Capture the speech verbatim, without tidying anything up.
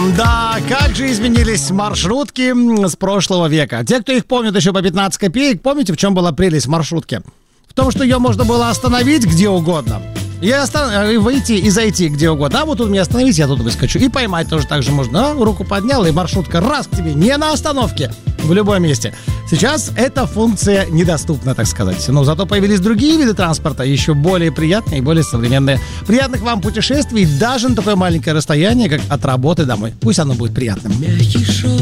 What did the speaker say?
Да, как же изменились маршрутки с прошлого века. Те, кто их помнит еще по пятнадцать копеек, помните, в чем была прелесть маршрутки? В том, что ее можно было остановить где угодно. И, остан... и выйти и зайти где угодно. А вот тут меня остановить, я тут выскочу. И поймать тоже так же можно. А, руку поднял, и маршрутка раз к тебе. Не на остановке, в любом месте. Сейчас эта функция недоступна, так сказать. Но зато появились другие виды транспорта, еще более приятные и более современные. Приятных вам путешествий даже на такое маленькое расстояние, как от работы домой. Пусть оно будет приятным.